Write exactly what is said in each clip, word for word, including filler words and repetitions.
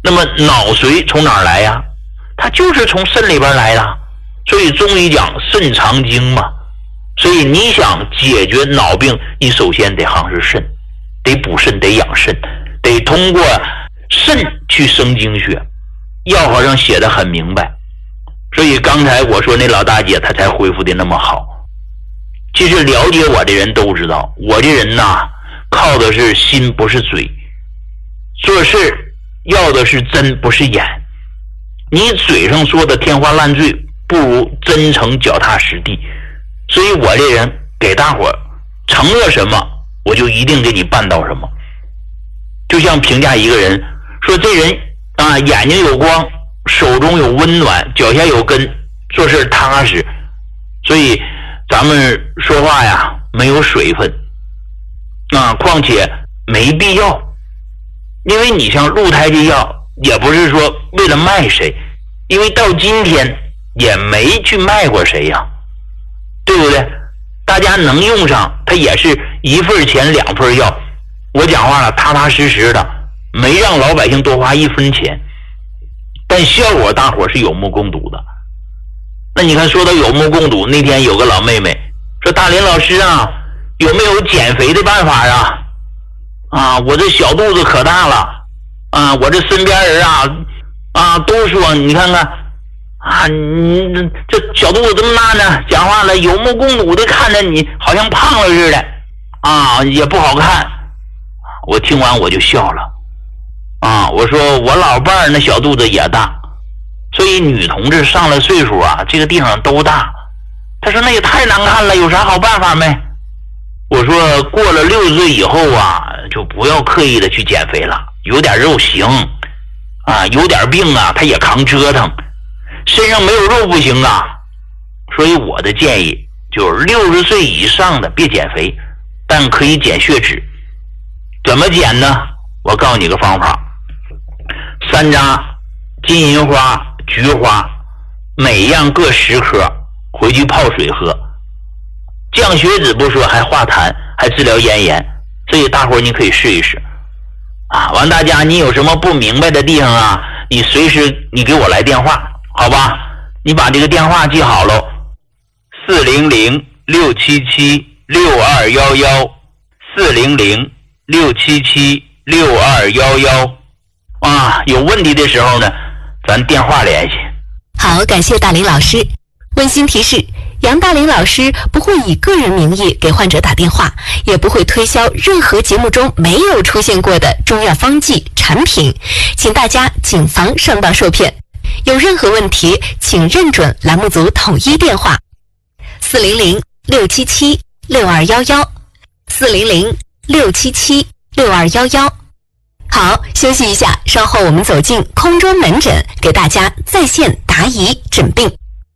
那么脑髓从哪儿来呀？它就是从肾里边来的。所以中医讲肾藏精嘛。所以你想解决脑病，你首先得夯实肾，得补肾，得养肾，得通过肾去生精血。药好像写得很明白，所以刚才我说那老大姐她才恢复的那么好。其实了解我的人都知道，我这人呐，靠的是心不是嘴，做事要的是真不是眼。你嘴上说的天花乱坠，不如真诚脚踏实地。所以我这人给大伙承诺什么，我就一定给你办到什么。就像评价一个人，说这人啊，眼睛有光，手中有温暖，脚下有根，做事踏实。所以咱们说话呀，没有水分啊，况且没必要。因为你像鹿胎这药，也不是说为了卖谁，因为到今天也没去卖过谁呀，对不对？大家能用上，它也是一份钱两份药。我讲话了，踏踏实实的，没让老百姓多花一分钱，但效果大伙是有目共睹的。那你看，说到有目共睹，那天有个老妹妹说：“大林老师啊，有没有减肥的办法啊？啊，我这小肚子可大了啊，我这身边人啊啊都说你看看啊，你这小肚子这么大呢，讲话了有目共睹的看着你好像胖了似的啊，也不好看。”我听完我就笑了啊，我说我老伴儿那小肚子也大，所以女同志上了岁数啊，这个地方都大。他说那也太难看了，有啥好办法没？我说过了六十岁以后啊，就不要刻意的去减肥了，有点肉行啊，有点病啊，他也扛折腾，身上没有肉不行啊。所以我的建议就是六十岁以上的别减肥，但可以减血脂。怎么减呢？我告诉你个方法，山楂、金银花、菊花，每样各十颗，回去泡水喝，降血脂不说，还化痰，还治疗咽炎。所以大伙儿你可以试一试啊。完，大家你有什么不明白的地方啊，你随时你给我来电话，好吧？你把这个电话记好喽，四零零六七七六二幺幺，四零零六七七六二幺幺啊，有问题的时候呢，咱电话联系。 好，感谢大林老师。温馨提示，杨大林老师不会以个人名义给患者打电话，也不会推销任何节目中没有出现过的中药方剂产品，请大家谨防上当受骗。有任何问题，请认准栏目组统一电话：四零零六七七六二幺幺，四零零六七七六二幺幺。好，休息一下，稍后我们走进空中门诊，给大家在线答疑诊病。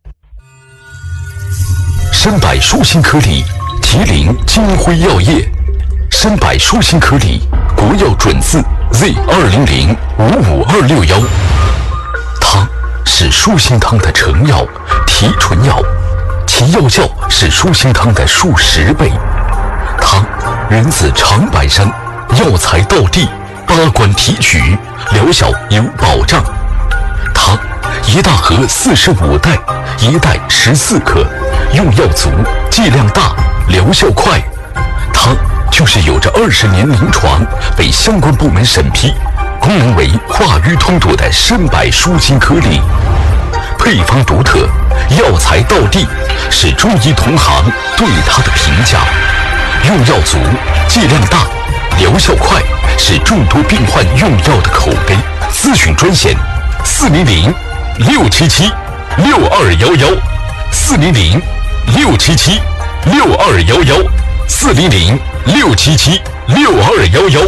参百舒心颗粒，麒麟金辉药业。参百舒心颗粒，国药准字 Z 二零零五五二六幺。它是舒心汤的成药、提纯药，其药效是舒心汤的数十倍。它源自长白山，药材到地，八关提取，疗效有保障。它一大盒四十五袋，一袋十四克，用药足，剂量大，疗效快。它就是有着二十年临床，被相关部门审批，功能为化瘀通堵的参百舒心颗粒。配方独特，药材到地，是中医同行对它的评价。用药足，剂量大，疗效快，是众多病患用药的口碑。咨询专线：四零零六七七六二幺幺，四零零六七七六二幺幺，四零零六七七六二幺幺。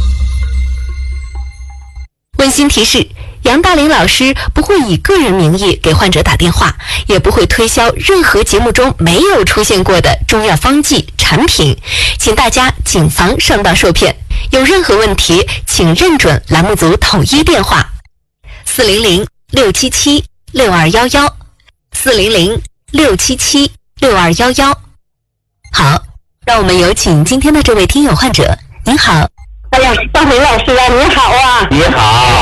温馨提示，杨大林老师不会以个人名义给患者打电话，也不会推销任何节目中没有出现过的中药方剂产品，请大家谨防上当受骗。有任何问题，请认准栏目组统一电话：四零零六七七六二幺幺，四零零六七七六二幺幺。好，让我们有请今天的这位听友患者。您好。 哎呀，大林老师啊，你好啊！ 你好。